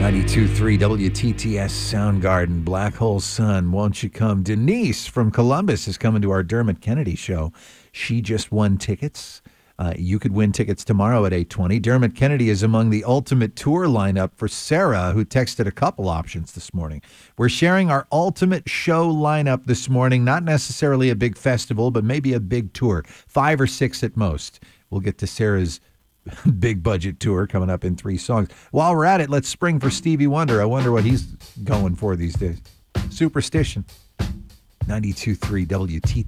92.3 WTTS Soundgarden, Black Hole Sun, Won't You Come? Denise from Columbus is coming to our Dermot Kennedy show. She just won tickets. You could win tickets tomorrow at 8:20. Dermot Kennedy is among the ultimate tour lineup for Sarah, who texted a couple options this morning. We're sharing our ultimate show lineup this morning, not necessarily a big festival, but maybe a big tour, 5 or 6 at most. We'll get to Sarah's big budget tour coming up in 3 songs. While we're at it, let's spring for Stevie Wonder. I wonder what he's going for these days. Superstition. 92.3 WTT.